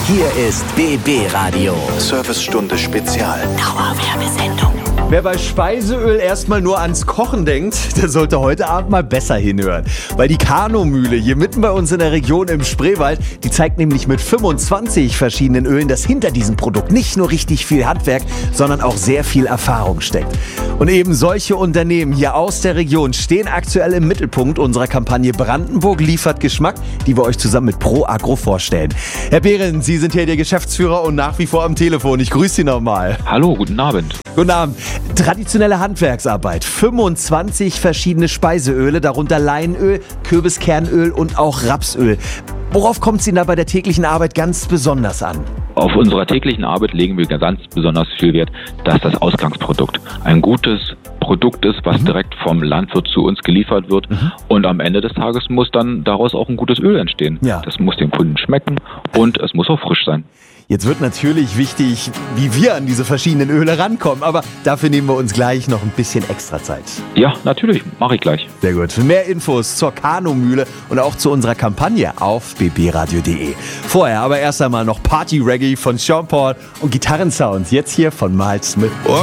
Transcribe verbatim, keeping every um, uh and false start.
Hier ist B B Radio. Servicestunde Spezial. Dauerwerbesendung. Wer bei Speiseöl erstmal nur ans Kochen denkt, der sollte heute Abend mal besser hinhören. Weil die Kano-Mühle hier mitten bei uns in der Region im Spreewald, die zeigt nämlich mit fünfundzwanzig verschiedenen Ölen, dass hinter diesem Produkt nicht nur richtig viel Handwerk, sondern auch sehr viel Erfahrung steckt. Und eben solche Unternehmen hier aus der Region stehen aktuell im Mittelpunkt unserer Kampagne Brandenburg liefert Geschmack, die wir euch zusammen mit Pro Agro vorstellen. Herr Behrens, Sie sind hier der Geschäftsführer und nach wie vor am Telefon. Ich grüße Sie nochmal. Hallo, guten Abend. Guten Abend. Traditionelle Handwerksarbeit, fünfundzwanzig verschiedene Speiseöle, darunter Leinöl, Kürbiskernöl und auch Rapsöl. Worauf kommt es Ihnen da bei der täglichen Arbeit ganz besonders an? Auf unserer täglichen Arbeit legen wir ganz besonders viel Wert, dass das Ausgangsprodukt ein gutes Produkt ist, was mhm. direkt vom Landwirt zu uns geliefert wird. Mhm. Und am Ende des Tages muss dann daraus auch ein gutes Öl entstehen. Ja. Das muss dem Kunden schmecken und es muss auch frisch sein. Jetzt wird natürlich wichtig, wie wir an diese verschiedenen Öle rankommen, aber dafür nehmen wir uns gleich noch ein bisschen extra Zeit. Ja, natürlich, mache ich gleich. Sehr gut. Für mehr Infos zur Kano-Mühle und auch zu unserer Kampagne auf b b radio punkt d e. Vorher aber erst einmal noch Party-Reggae von Sean Paul und Gitarrensounds, jetzt hier von Miles Smith.